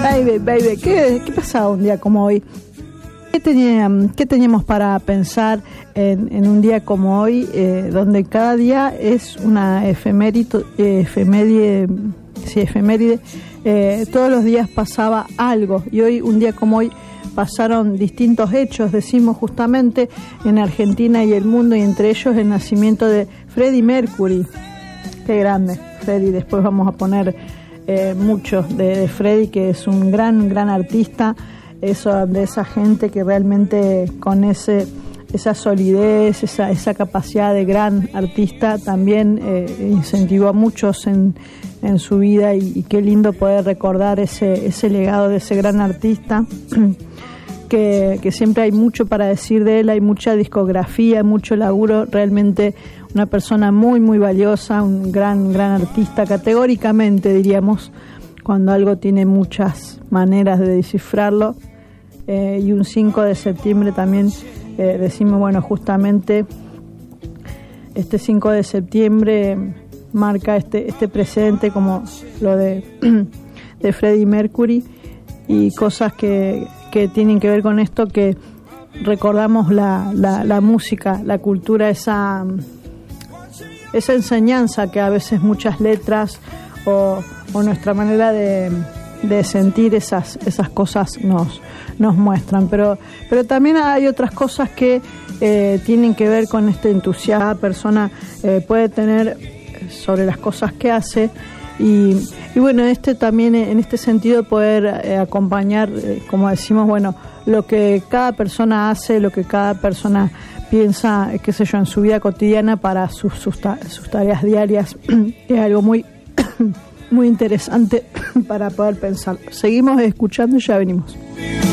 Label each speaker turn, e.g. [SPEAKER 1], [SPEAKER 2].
[SPEAKER 1] Baby, ¿qué pasaba un día como hoy? ¿Qué teníamos para pensar en un día como hoy, donde cada día es una efeméride? Todos los días pasaba algo, y hoy, un día como hoy, pasaron distintos hechos, decimos justamente, en Argentina y el mundo, y entre ellos el nacimiento de Freddie Mercury. Qué grande, Freddie. Después vamos a poner muchos de Freddie, que es un gran artista, eso, de esa gente que realmente con esa solidez, esa capacidad de gran artista, también incentivó a muchos en su vida, y qué lindo poder recordar ese legado de ese gran artista. Que siempre hay mucho para decir de él, hay mucha discografía, mucho laburo, realmente una persona muy valiosa, un gran artista, categóricamente diríamos, cuando algo tiene muchas maneras de descifrarlo. Y un 5 de septiembre también decimos, bueno, justamente este 5 de septiembre marca este presente, como lo de Freddie Mercury, y cosas que tienen que ver con esto, que recordamos la música, la cultura, esa enseñanza que a veces muchas letras o nuestra manera de sentir esas cosas nos muestran, pero también hay otras cosas que tienen que ver con este entusiasmo que cada persona puede tener sobre las cosas que hace. Y bueno, también en este sentido poder acompañar, como decimos, bueno, lo que cada persona hace, lo que cada persona piensa, qué sé yo, en su vida cotidiana para sus tareas diarias, es algo muy interesante para poder pensar. Seguimos escuchando y ya venimos.